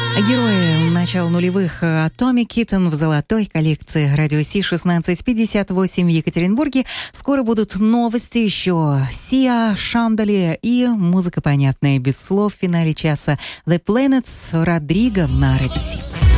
Герои начала нулевых Atomic Kitten в золотой коллекции радио Си 1658 в Екатеринбурге. Скоро будут новости еще. Сиа, Шандали и музыка понятная без слов в финале часа. The Planets, Родриго на радио Си.